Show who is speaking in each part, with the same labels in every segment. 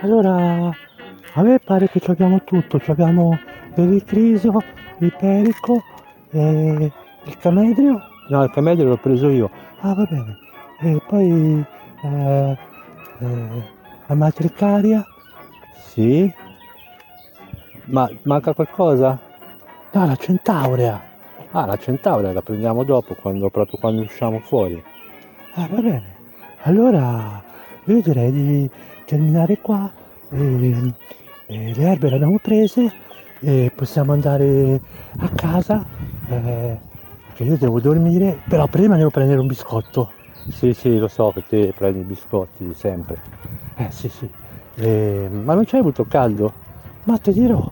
Speaker 1: Allora, a me pare che ci abbiamo tutto, ci abbiamo l'eritriso, l'iperico, il camedrio. No, il camedrio l'ho preso io. Ah, va bene. E poi eh, la matricaria, sì. Ma manca qualcosa? No, la centaurea. Ah, la centaurea la prendiamo dopo, proprio quando usciamo fuori. Ah, va bene. Allora, io direi di terminare qua. Le erbe le abbiamo prese e possiamo andare a casa. Che io devo dormire, però prima devo prendere un biscotto. Sì, sì, lo so che te prendi i biscotti sempre. Sì, sì. Ma non c'hai avuto caldo? Ma ti dirò,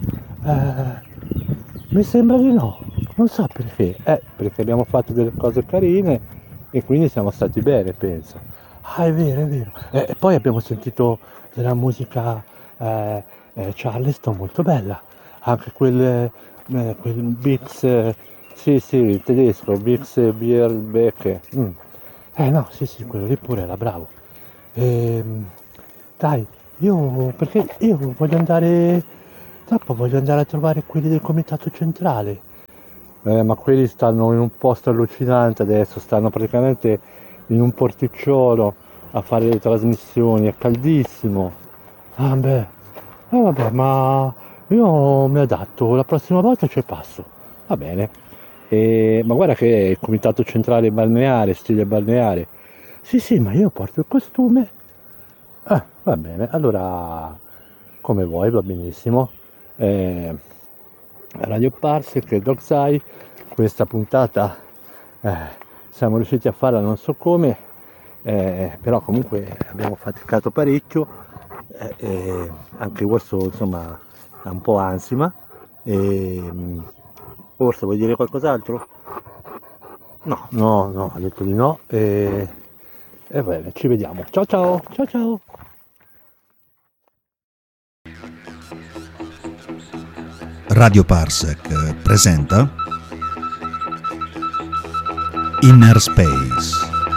Speaker 1: mi sembra di no. Non so perché. Perché abbiamo fatto delle cose carine e quindi siamo stati bene, penso. Ah, è vero, è vero. E poi abbiamo sentito della musica Charleston molto bella. Anche quel Bix, sì, sì, il tedesco, Bix Bierbeck. No, sì, sì, quello lì pure era bravo. Ehm, dai, perché io voglio andare, dopo voglio andare a trovare quelli del comitato centrale. Ma quelli stanno in un posto allucinante adesso, stanno praticamente in un porticciolo a fare le trasmissioni, è caldissimo. Ah beh, vabbè, ma io mi adatto, la prossima volta ci passo. Va bene. Ma guarda che è il comitato centrale balneare, stile balneare. Sì, sì, ma io porto il costume. Va bene, allora come vuoi, va benissimo. Eh, Radio Parsec, Dogsai, questa puntata eh, siamo riusciti a farla non so come, però comunque abbiamo faticato parecchio, anche Orso insomma ha un po' ansima. Orso, vuoi dire qualcos'altro? No, no, no, ha detto di no. E bene, ci vediamo. Ciao ciao, ciao ciao.
Speaker 2: Radio Parsec presenta Inner Space.